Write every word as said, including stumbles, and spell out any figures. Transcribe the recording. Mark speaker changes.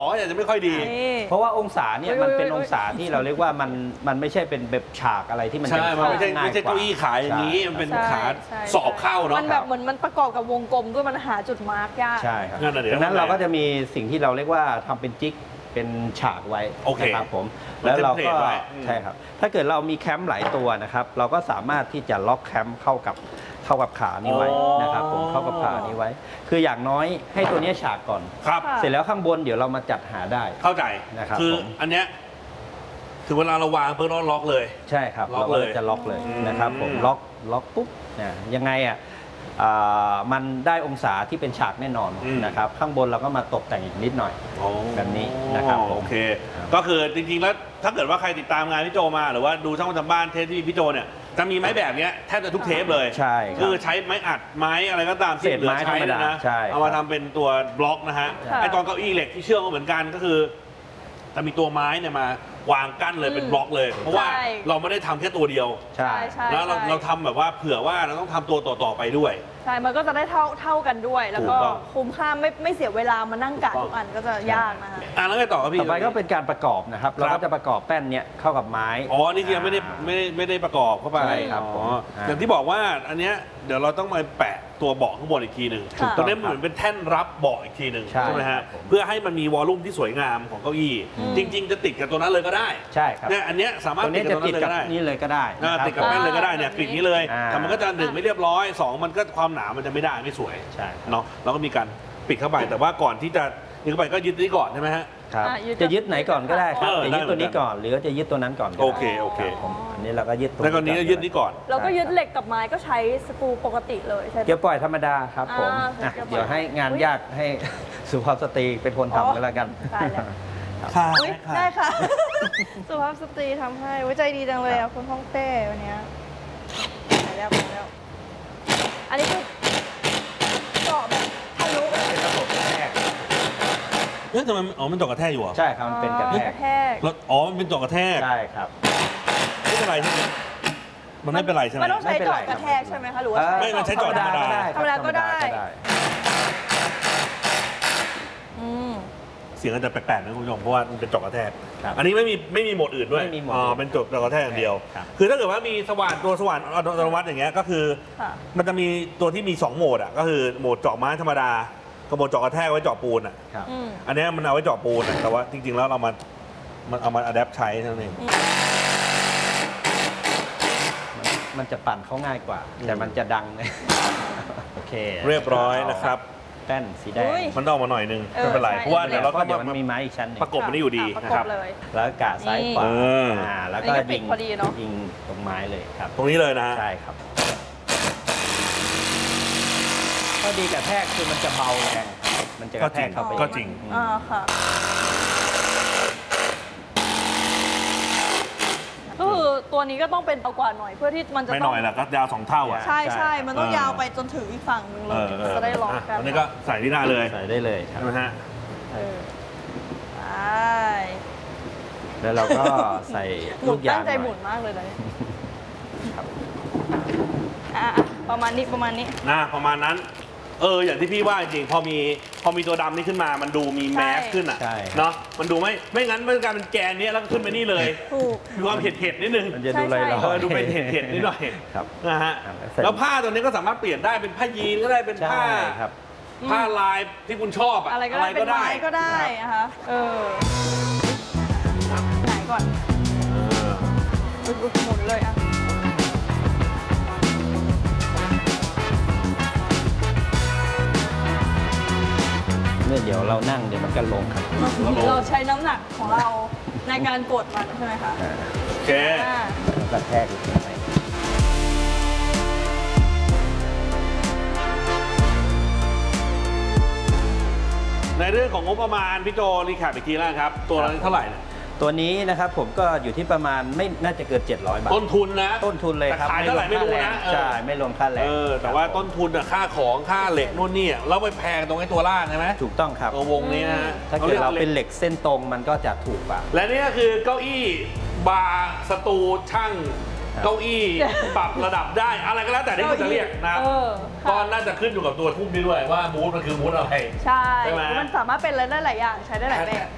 Speaker 1: อ๋ออาจจะไม่ค่อยดี
Speaker 2: เพราะว่าองศาเนี่ยมันเป็นองศาที่เราเรียกว่ามันมันไม่ใช่เป็นแบบฉากอะไรที่มัน
Speaker 1: ใช่มันไม่ใช่ไม่ใช่เก้าอี้ขายอย่างนี้มันเป็นขาสอบเข้าเนาะ
Speaker 3: มันแบบเหมือนมันประกอบกับวงกลมด้วยมันหาจุดมาร์กยาก
Speaker 2: ใช่ครับดังนั้นเราก็จะมีสิ่งที่เราเรียกว่าทำเป็นจิ๊กเป็นฉากไว้นะครับผมแล้วเราก็ใช่ครับถ้าเกิดเรามีแคมป์หลายตัวนะครับเราก็สามารถที่จะล็อกแคมป์เข้ากับเข้ากับขานี้ไว้นะครับผมเข้ากับขานี้ไว้คืออย่างน้อยให้ตัวนี้ฉากก่อน
Speaker 1: ครับ
Speaker 2: เสร็จแล้วข้างบนเดี๋ยวเรามาจัดหาได้
Speaker 1: เข้าใจ
Speaker 2: นะครับ
Speaker 1: คืออันเนี้ยถึงเวลาเราวางเพิ่งล็อกเลย
Speaker 2: ใช่ครับเราก็จะล็อกเลยนะครับผมล็อกล็อกปุ๊บเนี่ยยังไงอ่ะมันได้องศาที่เป็นฉากแน่นอนนะครับข้างบนเราก็มาตกแต่งอีกนิดหน่อยแบบนี้นะครับ
Speaker 1: โอเคก็คือจริงๆแล้วถ้าเกิดว่าใครติดตามงานพี่โจมาหรือว่าดูช่องประจำบ้านเทปที่พี่โจเนี่ยจะมีไม้แบบนี้แทบจะทุกเทปเลย
Speaker 2: ใช่
Speaker 1: คือใช้ไม้อัดไม้อะไรก็ตามที่เหลือใช้นะเอามาทำเป็นตัวบล็อกนะฮะไอ้ตอนเก้าอี้เหล็กที่เชื่อมก็เหมือนกันก็คือจะมีตัวไม้เนี่ยมาวางกั้นเลยเป็นบล็อกเลยเพราะว่าเราไม่ได้ทำแค่ตัวเดียว
Speaker 2: ใช่
Speaker 1: แล้วเราเราทำแบบว่าเผื่อว่าเราต้องทำตัวต่อๆไปด้วย
Speaker 3: ใช่มันก็จะได้เท่าเท่ากันด้วยแล้วก็คุ้มค่าไม่ไม่เสียเวลามานั่งกะทุกอันก็จะยากนะคะ
Speaker 1: อ่ะแล้วไงต่อครับพี่
Speaker 2: ต่อไปก็เป็นการประกอบนะครับเราก็จะประกอบแป้นเนี่ยเข้ากับไม้
Speaker 1: อ๋อนี่คือไม่ได้ไม่ได้ไม่ได้ประกอบเข้าไป
Speaker 2: ครับ
Speaker 1: อ๋ออย่างที่บอกว่าอันเนี้ยเดี๋ยวเราต้องมาแปะตัวเบาะข้างบนอีกทีหนึ่งตรงนี้เหมือนเป็นแท่นรับเบาะอีกทีหนึ่งใช่ไหมฮะเพื่อให้มันมีวอลลุ่มที่สวยงามของเก้าอี้จริงๆจะติดกับตัวนั้นเลยก็ได้
Speaker 2: ใช่ครับ
Speaker 1: เนี่ยอันเนี้ยสามารถติดกับตัวนั้นเลยก็ได้
Speaker 2: นี่เลยก็ได้
Speaker 1: ติดกับแป้นเลยก็ได้เนี่ยปิดนี้เลยแต่มันก็จะหนึ่งไม่เรียบร้อยสองมันก็ความหนามันจะไม่ได้ไม่สวย
Speaker 2: ใช่
Speaker 1: เนาะเราก็มีการปิดเข้าไปแต่ว่าก่อนที่จะยึดเข้าไปก็ยึดนี้ก่อนใช่ไหมฮะ
Speaker 2: ครับจะยึดไหนก่อนก็ได้ครับจะยึดตัวนี้ก่อนหรือจะยึดตัวนั้นก่อน
Speaker 1: โอเคโอเค
Speaker 2: อันนี้เราก็ยึด
Speaker 1: แล้วก็นี้ยึดนี้ก่อน
Speaker 3: เราก็ยึดเหล็กกับไม้ก็ใช้สกรูปกติเลยใช่ไหม
Speaker 2: เกียวปล่อยธรรมดาครับผมเดี๋ยวให้งานยากให้สุภาพสตรีเป็นคนทำกันแล้วกัน
Speaker 3: ค่ะได้ค่ะสุภาพสตรีทำให้ไว้ใจดีจังเลยอ่ะคุณฮ่องเต้วันนี้ไปแล้วไปแล้วอันนี้คือเจาะแบบทะลุ
Speaker 2: เป็นระบบกระแทก
Speaker 1: เอ๊ะทำไมอ๋อมันเจาะกระแทกอยู่อ่ะ
Speaker 2: ใช่ครับมันเป็นกระแทก
Speaker 1: แล้วอ๋อมันเป็นเจาะกระแทก
Speaker 2: ใช่ครับ
Speaker 1: ไม่เป็นไรใช่ไหมมันไม่เป็นไรใช่ไหม
Speaker 3: มันต้องใช้เจาะกระแทกใช่ไหมคะหรือว่า
Speaker 1: ไม่มันใช้เจาะธรรมดา
Speaker 3: ธรรมดาก็ได้
Speaker 1: เสียงอาจจะแปลกๆนะคุณผู้ชมเพราะว่ามันเป็นเจาะกระแทกอันนี้ไม่มีไม่มีโหมดอื่นด้วยอ๋อเป็นเจาะกระแทกอย่างเดียวคือถ้าเกิดว่ามีสว่านตัวสว่านอัตโนมัติอย่างเงี้ยก็คือมันจะมีตัวที่มีสองโหมดอ่ะก็คือโหมดเจาะไม้ธรรมดากับโหมดเจาะกระแทกไว้เจาะปูนอ่ะอันนี้มันเอาไว้เจาะปูนแต่ว่าจริงๆแล้วเรามามันเอามาอัดแอปใช้เท่านั้นเอง
Speaker 2: มันจะปั่นเขาง่ายกว่าแต่มันจะดังโอเค
Speaker 1: เรียบร้อยนะครับ
Speaker 2: แป้นสีแดง
Speaker 1: มันต้องมาหน่อยนึงไม่เป็นไรเพราะว่าเดี๋ยวเราก็
Speaker 2: มันมีไม้อีกชั้นนึง
Speaker 1: ประกบมันได้อยู่ดีนะครับ
Speaker 2: แล้วกะซ้ายขวาแล้วก็ยิงยิงตรงไม้เลยครับ
Speaker 1: ตรงนี้เลยนะ
Speaker 2: ใช่ครับข้อดีกระแทกคือมันจะเบาแรงมันจะกระแทกเข้าไป
Speaker 1: ก็จริง
Speaker 3: อ่าค่ะก็คือตัวนี้ก็ต้องเป็นเอากว่าหน่อยเพื่อที่มันจะ
Speaker 1: ไม่หน่อยแหละก็ยาวสองเท่าอ่ะ
Speaker 3: ใช่ใช่มันต้องยาวไปจนถึงอีกฝั่งหนึ่งเลยจะได้ล็อกกัน
Speaker 1: อันนี้ก็ใส่ที่หน้าเลย
Speaker 2: ใส่ได้เลย
Speaker 1: ใช่ไหมฮะ
Speaker 3: เออใช่
Speaker 2: แล้วเราก็ใส่ลูกยาง
Speaker 3: ตั้งใจหมุนมากเลยนะครับอ่ะประมาณนี้ประมาณนี้
Speaker 1: นะประมาณนั้นเอออย่างที่พี่ว่าจริงพอมีพอมีตัวดำนี่ขึ้นมามันดูมีแมสขึ้นอ่ะเนาะมันดูไม่ไม่งั้นมันกลายเป็นแกนนี้แล้วก็ขึ้นไปนี่เลยมีความเผ็ดเผ็ดนิดนึง
Speaker 2: มันจะดูลอย
Speaker 1: ๆดูเป็นเผ็ดเผ็ดนิดหน่อยนะฮะแล้วผ้าตัวนี้ก็สามารถเปลี่ยนได้เป็นผ้ายีนก็ได้เป็นผ้าผ้าลายที่คุณชอบอะ
Speaker 3: อะไรก็ได้เป็นไม้ก็ได้นะคะเออไหนก่อนหมุนเลยอะ
Speaker 2: เดี๋ยวเรานั่งเดี๋ยวมันก็ลงครับ
Speaker 3: เราใช้น้ำหนักของเราในการกดมันใช่ไหมคะ
Speaker 1: โอเค
Speaker 2: กระแทกไป
Speaker 1: ในเรื่องของงบประมาณพี่โจรีแคปอีกทีแล้วครับตัวละเท่าไหร่เนี่ย
Speaker 2: ตัวนี้นะครับผมก็อยู่ที่ประมาณไม่น่าจะเกินเจ็ดร้อยบาท
Speaker 1: ต้นทุนนะ
Speaker 2: ต้นทุนเลยครับ
Speaker 1: ขายเท่าไหร่ไม่รู้นะ
Speaker 2: ใช่ไม่รวมค่าแรง
Speaker 1: แต่ว่าต้นทุนค่าของค่าเหล็กนู่นนี่แล้วไปแพงตรงไอ้ตัวล่างใช่ไหม
Speaker 2: ถูกต้องครับ
Speaker 1: ตัววงนี้นะ
Speaker 2: ถ้าเกิดเราเป็นเหล็กเส้นตรงมันก็จะถูกกว่า
Speaker 1: และนี่ก็คือเก้าอี้บาร์สตูช่างเก้าอี้ปรับระดับได้อะไรก็แล้วแต่ที่คุณจะเรียกนะก็น่าจะขึ้นอยู่กับตัวทุ่มนี้ด้วยว่ามูดมันคือมูดอะไร
Speaker 3: ใช่มันสามารถเป็นอะไรได้หลายอย่างใช้ได้หลายแบบ